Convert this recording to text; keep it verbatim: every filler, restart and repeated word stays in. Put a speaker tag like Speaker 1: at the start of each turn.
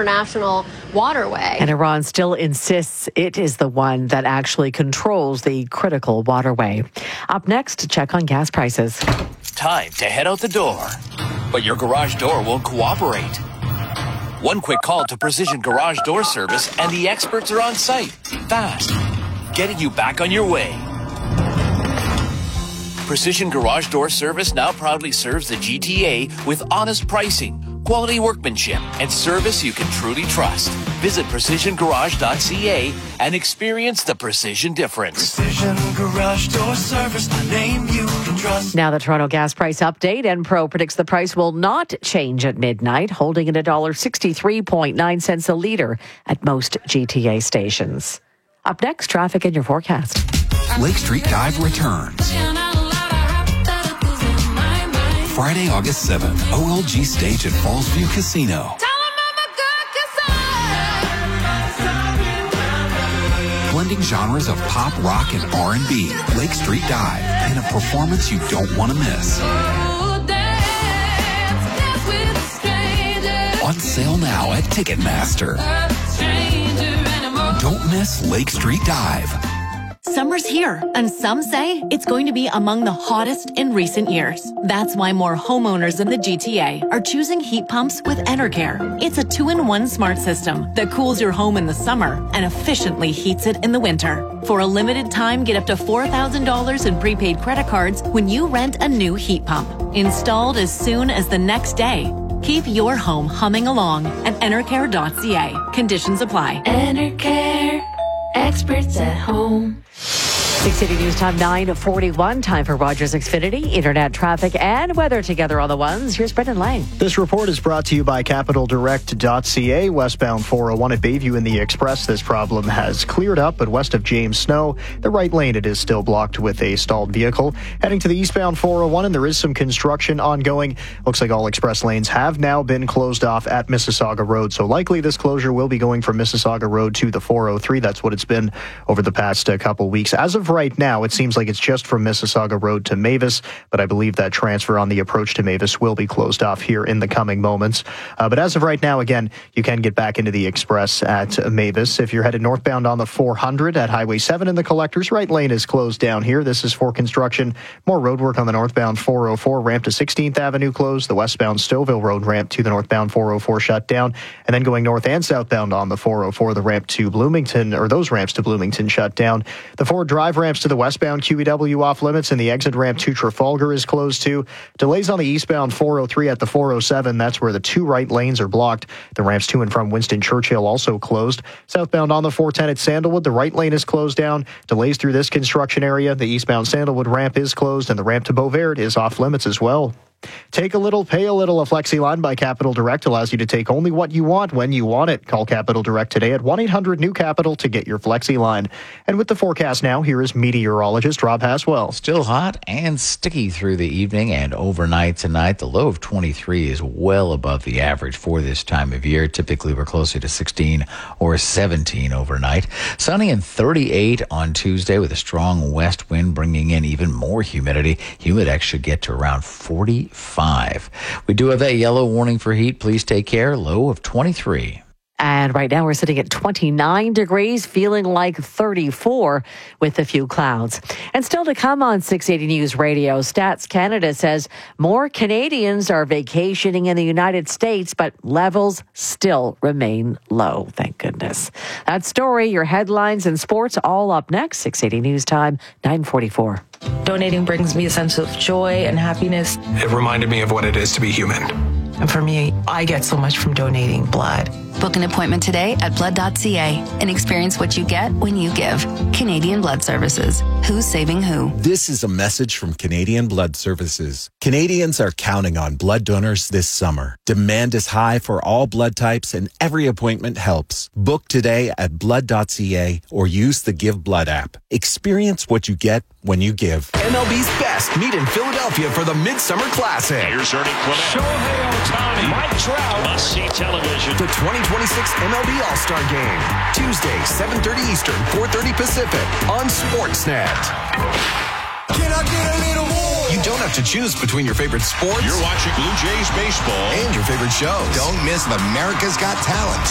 Speaker 1: international waterway.
Speaker 2: And Iran still insists it is the one that actually controls the critical waterway. Up next, check on gas prices.
Speaker 3: Time to head out the door, but your garage door won't cooperate. One quick call to Precision Garage Door Service and the experts are on site, fast, getting you back on your way. Precision Garage Door Service now proudly serves the G T A with honest pricing, quality workmanship, and service you can truly trust. Visit precision garage dot c a and experience the precision difference.
Speaker 4: Precision Garage Door Service, the name you can trust.
Speaker 2: Now the Toronto gas price update. Enpro predicts the price will not change at midnight, holding at one dollar sixty-three point nine cents a litre at most G T A stations. Up next, traffic in your forecast.
Speaker 5: Lake Street Dive returns Friday, August seventh, O L G stage at Fallsview Casino. Blending genres of pop, rock, and R and B. Lake Street Dive, in a performance you don't want to miss. On sale now at Ticketmaster. Don't miss Lake Street Dive.
Speaker 6: Summer's here, and some say it's going to be among the hottest in recent years. That's why more homeowners in the G T A are choosing heat pumps with Enercare. It's a two-in-one smart system that cools your home in the summer and efficiently heats it in the winter. For a limited time, get up to four thousand dollars in prepaid credit cards when you rent a new heat pump. Installed as soon as the next day. Keep your home humming along at enercare dot c a. Conditions apply.
Speaker 7: Enercare, experts at home.
Speaker 2: six eighty News Time, nine forty-one. Time for Rogers Xfinity, internet traffic and weather together on the ones. Here's Brendan Lang.
Speaker 8: This report is brought to you by capital direct dot c a. Westbound four oh one at Bayview in the Express. This problem has cleared up, but west of James Snow, the right lane, it is still blocked with a stalled vehicle. Heading to the eastbound four oh one, and there is some construction ongoing. Looks like all express lanes have now been closed off at Mississauga Road. So likely this closure will be going from Mississauga Road to the four oh three. That's what it's been over the past uh, couple weeks. As of right now, it seems like it's just from Mississauga Road to Mavis, but I believe that transfer on the approach to Mavis will be closed off here in the coming moments. Uh, but as of right now, again, you can get back into the Express at Mavis. If you're headed northbound on the four hundred at Highway seven in the Collectors, right lane is closed down here. This is for construction. More roadwork on the northbound four oh four, ramp to sixteenth Avenue closed. The westbound Stouffville Road ramp to the northbound four oh four shut down. And then going north and southbound on the four oh four, the ramp to Bloomington, or those ramps to Bloomington shut down. The Ford Drive ramps to the westbound Q E W off limits, and the exit ramp to Trafalgar is closed too. Delays on the eastbound four oh three at the four oh seven. That's where the two right lanes are blocked. The ramps to and from Winston Churchill also closed. Southbound on the four ten at Sandalwood, the right lane is closed down. Delays through this construction area. The eastbound Sandalwood ramp is closed, and the ramp to Beauvert is off limits as well. Take a little, pay a little. A FlexiLine by Capital Direct allows you to take only what you want when you want it. Call Capital Direct today at one eight hundred new capital to get your FlexiLine. And with the forecast now, here is meteorologist Rob Haswell.
Speaker 9: Still hot and sticky through the evening and overnight tonight. The low of twenty-three is well above the average for this time of year. Typically, we're closer to sixteen or seventeen overnight. Sunny and thirty-eight on Tuesday with a strong west wind bringing in even more humidity. Humidex should get to around forty. Five. We do have that yellow warning for heat. Please take care. Low of twenty-three.
Speaker 2: And right now we're sitting at twenty-nine degrees, feeling like thirty-four with a few clouds. And still to come on six eighty News Radio, Stats Canada says more Canadians are vacationing in the United States, but levels still remain low. Thank goodness. That story, your headlines and sports, all up next. six eighty News Time, nine forty-four.
Speaker 10: Donating brings me a sense of joy and happiness.
Speaker 11: It reminded me of what it is to be human.
Speaker 10: And for me, I get so much from donating blood.
Speaker 12: Book an appointment today at blood dot c a and experience what you get when you give. Canadian Blood Services. Who's saving who?
Speaker 13: This is a message from Canadian Blood Services. Canadians are counting on blood donors this summer. Demand is high for all blood types and every appointment helps. Book today at blood dot c a or use the Give Blood app. Experience what you get when you give.
Speaker 14: M L B's best meet in Philadelphia for the Midsummer Classic.
Speaker 15: Here's Ernie Clement. Shohei Ohtani. Mike Trout. Must-see television.
Speaker 14: The twenty twenty-six M L B All-Star Game. Tuesday, seven thirty Eastern, four thirty Pacific on Sportsnet.
Speaker 4: Can I get a little more?
Speaker 14: You don't have to choose between your favorite sports.
Speaker 15: You're watching Blue Jays baseball
Speaker 14: and your favorite shows.
Speaker 16: Don't miss America's Got Talent.